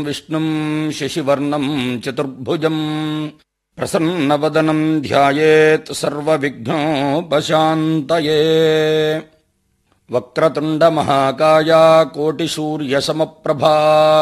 విష్ణుం శశివర్ణం చతుర్భుజం ప్రసన్నవదనం ధ్యాయేత్ సర్వవిఘ్నోపశాంతయే. వక్రతుండ మహాకాయ కోటిసూర్యసమప్రభా